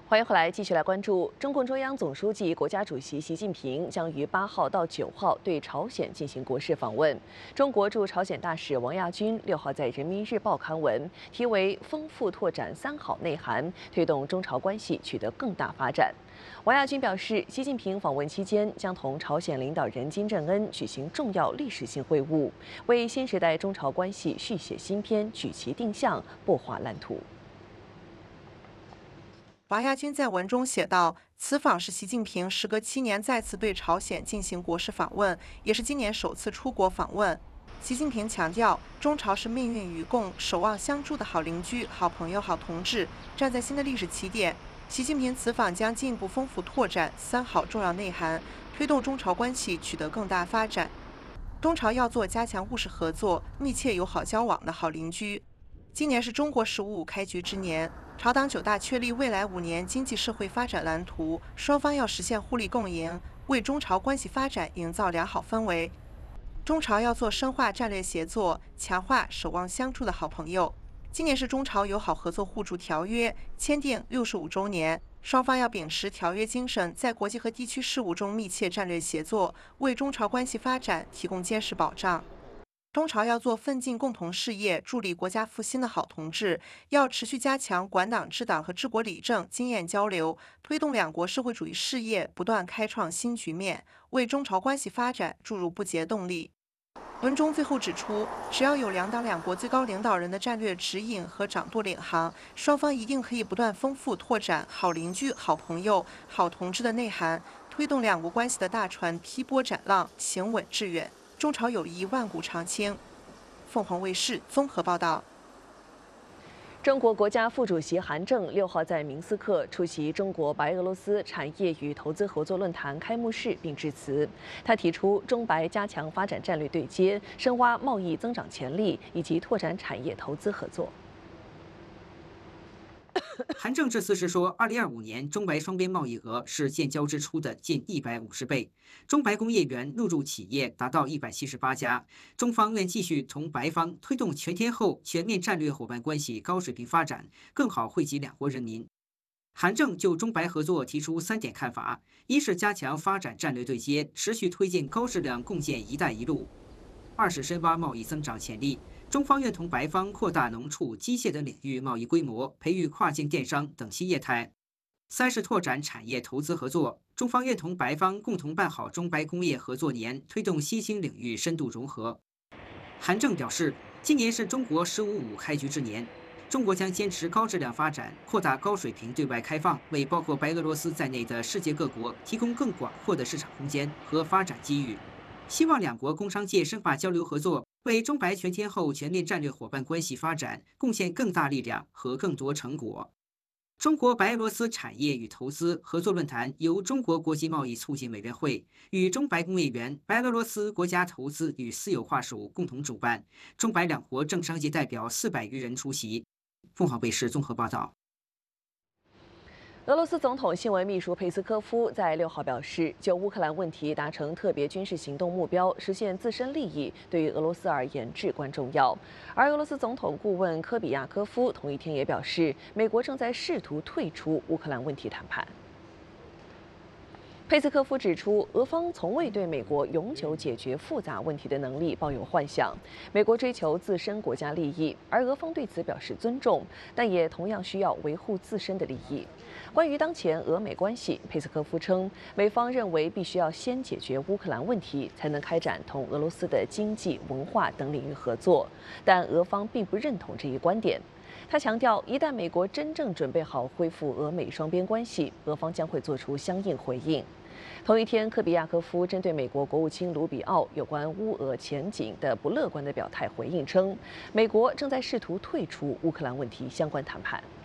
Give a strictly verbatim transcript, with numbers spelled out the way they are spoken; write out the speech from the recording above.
欢迎回来，继续来关注中共中央总书记、国家主席习近平将于八号到九号对朝鲜进行国事访问。中国驻朝鲜大使王亚军六号在《人民日报》刊文，题为“丰富拓展三好内涵，推动中朝关系取得更大发展”。王亚军表示，习近平访问期间将同朝鲜领导人金正恩举行重要历史性会晤，为新时代中朝关系续写新篇、举旗定向、擘画蓝图。 王亚军在文中写道：“此访是习近平时隔七年再次对朝鲜进行国事访问，也是今年首次出国访问。习近平强调，中朝是命运与共、守望相助的好邻居、好朋友、好同志，站在新的历史起点。习近平此访将进一步丰富拓展三好重要内涵，推动中朝关系取得更大发展。中朝要做加强务实合作、密切友好交往的好邻居。今年是中国“十五五”开局之年。” 朝党九大确立未来五年经济社会发展蓝图，双方要实现互利共赢，为中朝关系发展营造良好氛围。中朝要做深化战略协作、强化守望相助的好朋友。今年是中朝友好合作互助条约签订六十五周年，双方要秉持条约精神，在国际和地区事务中密切战略协作，为中朝关系发展提供坚实保障。 中朝要做奋进共同事业、助力国家复兴的好同志，要持续加强管党治党和治国理政经验交流，推动两国社会主义事业不断开创新局面，为中朝关系发展注入不竭动力。文中最后指出，只要有两党两国最高领导人的战略指引和掌舵领航，双方一定可以不断丰富拓展好邻居、好朋友、好同志的内涵，推动两国关系的大船劈波斩浪，行稳致远。 中朝友谊万古长青。凤凰卫视综合报道。 中国国家副主席韩正六号在明斯克出席中国白俄罗斯产业与投资合作论坛开幕式并致辞。他提出，中白加强发展战略对接，深挖贸易增长潜力，以及拓展产业投资合作。 韩正致辞时说，二零二五年中白双边贸易额是建交之初的近一百五十倍，中白工业园入驻企业达到一百七十八家。中方愿继续同白方推动全天候全面战略伙伴关系高水平发展，更好惠及两国人民。韩正就中白合作提出三点看法：一是加强发展战略对接，持续推进高质量共建“一带一路”；二是深挖贸易增长潜力。 中方愿同白方扩大农畜、机械等领域贸易规模，培育跨境电商等新业态。三是拓展产业投资合作，中方愿同白方共同办好中白工业合作年，推动新兴领域深度融合。韩正表示，今年是中国“十五五”开局之年，中国将坚持高质量发展，扩大高水平对外开放，为包括白俄罗斯在内的世界各国提供更广阔的市场空间和发展机遇。希望两国工商界深化交流合作。 为中白全天候全面战略伙伴关系发展贡献更大力量和更多成果。中国白俄罗斯产业与投资合作论坛由中国国际贸易促进委员会与中白工业园、白俄罗斯国家投资与私有化署共同主办，中白两国政商界代表四百余人出席。凤凰卫视综合报道。 俄罗斯总统新闻秘书佩斯科夫在六号表示，就乌克兰问题达成特别军事行动目标，实现自身利益，对于俄罗斯而言至关重要。而俄罗斯总统顾问科比亚科夫同一天也表示，美国正在试图退出乌克兰问题谈判。 佩斯科夫指出，俄方从未对美国永久解决复杂问题的能力抱有幻想。美国追求自身国家利益，而俄方对此表示尊重，但也同样需要维护自身的利益。关于当前俄美关系，佩斯科夫称，美方认为必须要先解决乌克兰问题，才能开展同俄罗斯的经济、文化等领域合作，但俄方并不认同这一观点。 他强调，一旦美国真正准备好恢复俄美双边关系，俄方将会做出相应回应。同一天，科比亚科夫针对美国国务卿卢比奥有关乌俄前景的不乐观的表态回应称，美国正在试图退出乌克兰问题相关谈判。